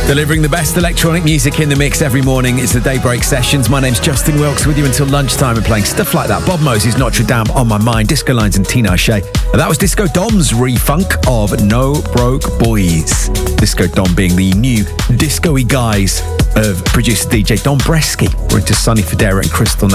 Delivering the best electronic music in the mix every morning is the Daybreak Sessions. My name's Justin Wilkes, with you until lunchtime and playing stuff like that. Bob Moses, Notre Dame, On My Mind, Disco Lines and Tina O'Shea. And that was Disco Dom's refunk of No Broke Boys. Disco Dom being the new disco-y guys of producer DJ Don Bresky. We're into Sonny Fodera and Crystal